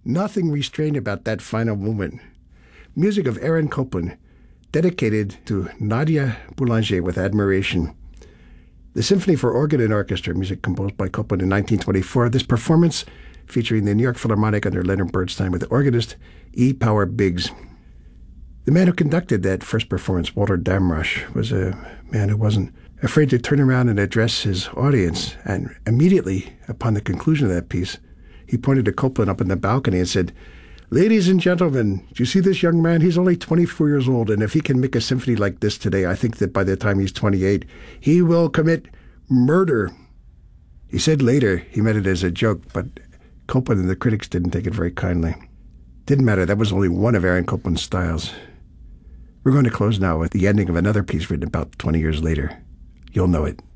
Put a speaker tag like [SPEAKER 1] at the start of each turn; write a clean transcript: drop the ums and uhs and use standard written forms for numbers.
[SPEAKER 1] Nothing restrained about that final movement. Music of Aaron Copland, dedicated to Nadia Boulanger with admiration. The Symphony for Organ and Orchestra, music composed by Copland in 1924. This performance featuring the New York Philharmonic under Leonard Bernstein with organist E. Power Biggs. The man who conducted that first performance, Walter Damrosch, was a man who wasn't afraid to turn around and address his audience. And immediately upon the conclusion of that piece, he pointed to Copland up in the balcony and said, "Ladies and gentlemen, do you see this young man? He's only 24 years old, and if he can make a symphony like this today, I think that by the time he's 28, he will commit murder." He said later he meant it as a joke, but Copland and the critics didn't take it very kindly. Didn't matter, that was only one of Aaron Copland's styles. We're going to close now with the ending of another piece written about 20 years later. You'll know it.